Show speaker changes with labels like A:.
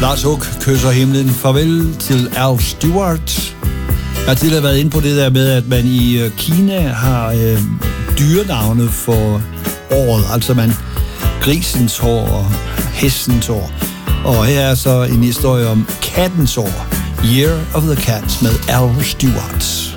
A: Lars Huck kysser himlen. Farvel til Al Stewart. Jeg har tidligere været inde på det der med, at man i Kina har dyrenavne for året. Altså man grisens år og hestens år. Og her er så en historie om kattens år. Year of the Cat med Al Stewart.